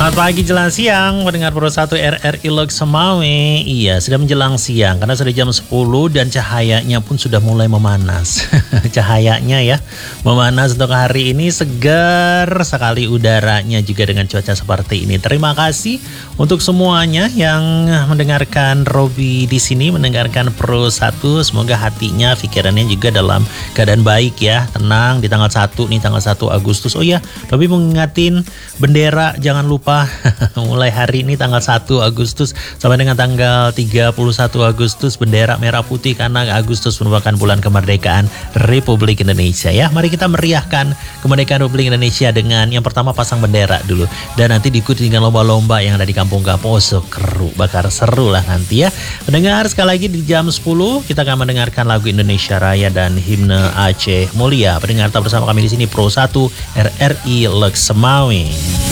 Selamat pagi jelang siang, mendengar Pro 1 RRI Lok Semawe. Iya, sudah menjelang siang karena sudah jam 10 dan cahayanya pun sudah mulai memanas. Cahayanya ya, memanas untuk hari ini, segar sekali udaranya juga dengan cuaca seperti ini. Terima kasih untuk semuanya yang mendengarkan Robi di sini, mendengarkan Pro 1. Semoga hatinya, pikirannya juga dalam keadaan baik ya, tenang di tanggal 1 nih, tanggal 1 Agustus. Oh ya, Robi mau ngingatin bendera jangan lupa mulai hari ini tanggal 1 Agustus sampai dengan tanggal 31 Agustus bendera merah putih karena Agustus merupakan bulan kemerdekaan Republik Indonesia ya. Mari kita meriahkan kemerdekaan Republik Indonesia dengan yang pertama pasang bendera dulu dan nanti diikuti dengan lomba-lomba yang ada di kampung-kampung. Seru, bakar seru lah nanti ya. Mendengar sekali lagi di jam 10 kita akan mendengarkan lagu Indonesia Raya dan himne Aceh Mulia. Pendengar tetap bersama kami di sini Pro 1 RRI Lok Semawe.